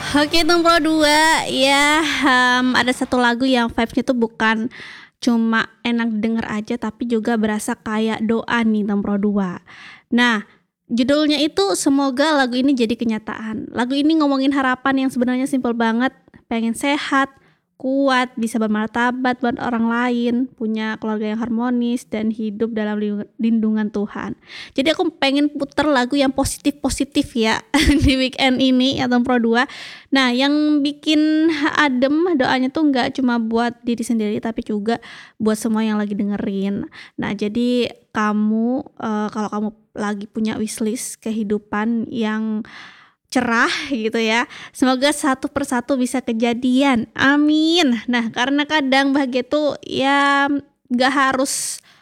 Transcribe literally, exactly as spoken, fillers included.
Oke, Tempro dua ya, mmm, ada satu lagu yang vibes-nya tuh bukan cuma enak denger aja tapi juga berasa kayak doa nih Tempro dua. Nah, judulnya itu Semoga Lagu Ini Jadi Kenyataan. Lagu ini ngomongin harapan yang sebenarnya simpel banget, pengen sehat, kuat, bisa bermartabat buat orang lain, punya keluarga yang harmonis dan hidup dalam liu lindungan Tuhan. Jadi aku pengen puter lagu yang positif-positif ya di weekend ini ya Tempro dua. Nah, yang bikin adem doanya tuh nggak cuma buat diri sendiri tapi juga buat semua yang lagi dengerin. Nah, jadi kamu, eee, kalau kamu lagi punya wishlist kehidupan yang cerah gitu ya, semoga satu persatu bisa kejadian, amin. Nah, karena kadang bahagia tuh ya nggak harus